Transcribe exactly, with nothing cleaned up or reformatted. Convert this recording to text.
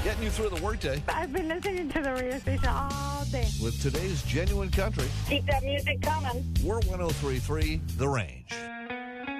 Getting you through the workday I've been listening to the radio station all day. with today's genuine country. Keep that music coming. We're one oh three point three The Range.